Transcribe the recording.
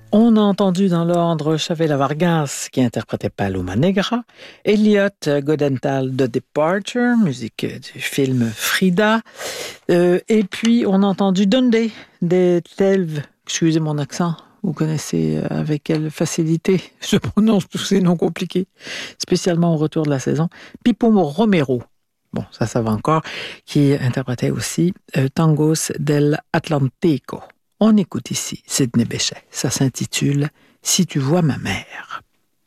On a entendu dans l'ordre Chavela Vargas qui interprétait Paloma Negra, Elliot Godenthal de Departure, musique du film Frida, et puis on a entendu Dundee des Telv, excusez mon accent, vous connaissez avec quelle facilité je prononce tous ces noms compliqués, spécialement au retour de la saison, Pipo Romero. Bon, ça va encore, qui interprétait aussi Tangos del Atlantico. On écoute ici Sidney Bechet. Ça s'intitule « Si tu vois ma mère ».